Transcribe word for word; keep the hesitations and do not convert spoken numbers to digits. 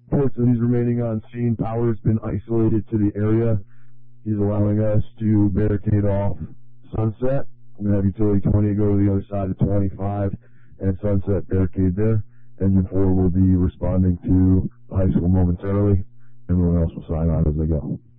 Reports that he's remaining on scene. Power's been isolated to the area. He's allowing us to barricade off Sunset. We're going to have utility twenty go to the other side of twenty-five and Sunset barricade there. Engine four will be responding to the high school momentarily. Everyone else will sign on as they go.